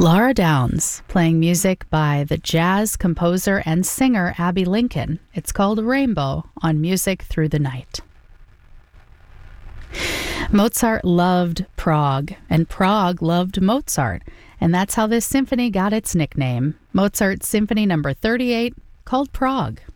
Laura Downs, playing music by the jazz composer and singer Abbey Lincoln. It's called Rainbow on Music Through the Night. Mozart loved Prague, and Prague loved Mozart, and that's how this symphony got its nickname. Mozart Symphony No. 38, called Prague.